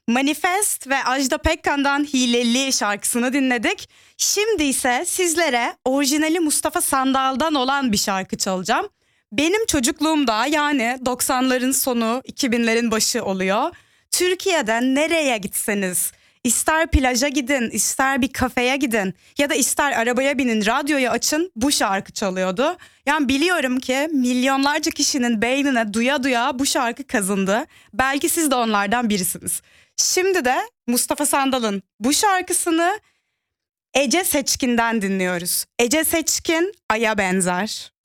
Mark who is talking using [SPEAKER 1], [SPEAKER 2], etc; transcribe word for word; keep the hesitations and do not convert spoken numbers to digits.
[SPEAKER 1] Manifest ve Ajda Pekkan'dan Hileli şarkısını dinledik. Şimdi ise sizlere orijinali Mustafa Sandal'dan olan bir şarkı çalacağım. Benim çocukluğumda, yani doksanların sonu iki binlerin başı oluyor. Türkiye'de nereye gitseniz, ister plaja gidin, ister bir kafeye gidin ya da ister arabaya binin, radyoyu açın, bu şarkı çalıyordu. Yani biliyorum ki milyonlarca kişinin beynine duya duya bu şarkı kazındı. Belki siz de onlardan birisiniz. Şimdi de Mustafa Sandal'ın bu şarkısını Ece Seçkin'den dinliyoruz. Ece Seçkin, Ay'a benzer.